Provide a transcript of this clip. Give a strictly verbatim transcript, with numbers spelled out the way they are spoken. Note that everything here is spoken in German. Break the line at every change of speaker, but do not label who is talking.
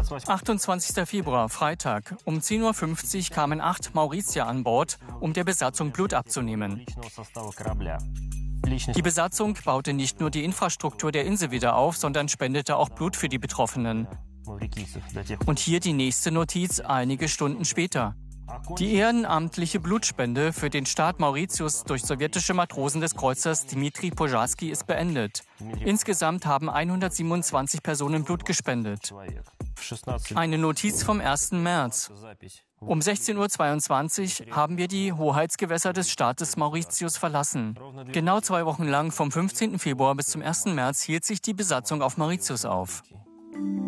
achtundzwanzigster Februar, Freitag. Um zehn Uhr fünfzig kamen acht Mauritier an Bord, um der Besatzung Blut abzunehmen. Die Besatzung baute nicht nur die Infrastruktur der Insel wieder auf, sondern spendete auch Blut für die Betroffenen. Und hier die nächste Notiz einige Stunden später. Die ehrenamtliche Blutspende für den Staat Mauritius durch sowjetische Matrosen des Kreuzers Dmitri Pozharsky ist beendet. Insgesamt haben hundertsiebenundzwanzig Personen Blut gespendet. Eine Notiz vom ersten März. Um sechzehn Uhr zweiundzwanzig haben wir die Hoheitsgewässer des Staates Mauritius verlassen. Genau zwei Wochen lang, vom fünfzehnten Februar bis zum ersten März, hielt sich die Besatzung auf Mauritius auf.